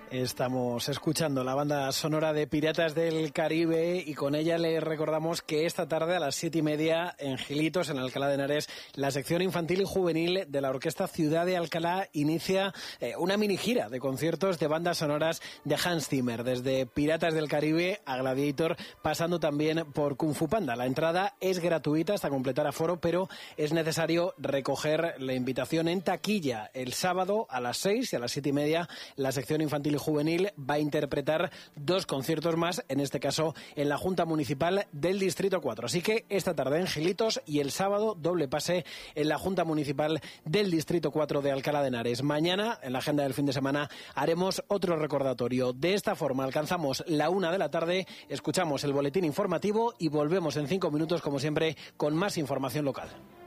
Estamos escuchando la banda sonora de Piratas del Caribe y con ella les recordamos que esta tarde a las 7:30 en Gilitos, en Alcalá de Henares, la sección infantil y juvenil de la Orquesta Ciudad de Alcalá inicia una mini gira de conciertos de bandas sonoras de Hans Zimmer, desde Piratas del Caribe a Gladiator, pasando también por Kung Fu Panda. La entrada es gratuita hasta completar aforo, pero es necesario recoger la invitación en taquilla. El sábado a las 6 y a las 7:30 la sección infantil y juvenil va a interpretar 2 conciertos más, en este caso en la Junta Municipal del Distrito 4. Así que esta tarde en Gilitos y el sábado doble pase en la Junta Municipal del Distrito 4 de Alcalá de Henares. Mañana, en la agenda del fin de semana, haremos otro recordatorio. De esta forma alcanzamos la 1 de la tarde, escuchamos el boletín informativo y volvemos en 5 minutos, como siempre, con más información local.